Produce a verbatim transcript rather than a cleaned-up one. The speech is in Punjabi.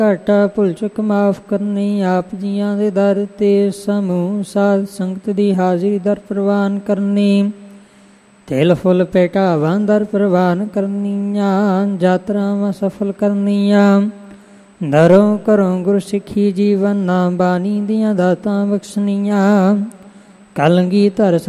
ਘਾਟਾ ਭੁੱਲ ਚੁੱਕ ਮਾਫ ਕਰਨੀ। ਆਪ ਜੀਆਂ ਦੇ ਦਰ ਤੇ ਸਮੂਹ ਸਾਧ ਸੰਗਤ ਦੀ ਹਾਜ਼ਰੀ ਦਰ ਪ੍ਰਵਾਨ ਕਰਨੀ। ਤਿਲ ਫੁੱਲ ਭੇਟਾਵਾਂ ਦਰ ਪ੍ਰਵਾਨ ਕਰਨੀਆਂ। ਯਾਤਰਾਵਾਂ ਸਫਲ ਕਰਨੀਆਂ। ਦਰੋਂ ਘਰੋਂ ਗੁਰ ਸਿੱਖੀ ਜੀਵਨ ਨਾ ਬਾਣੀ ਦੀਆਂ ਦਾਤਾਂ ਬਖਸ਼ਣੀਆਂ। ਕਲਗੀ ਧਰ